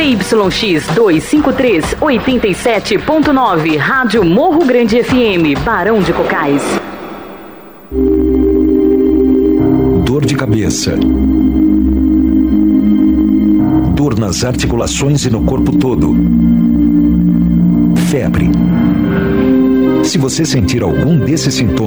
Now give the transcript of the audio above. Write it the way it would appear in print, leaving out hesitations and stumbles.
ZYX 253, 87.9, Rádio Morro Grande FM, Barão de Cocais. Dor de cabeça. Dor nas articulações e no corpo todo. Febre. Se você sentir algum desses sintomas,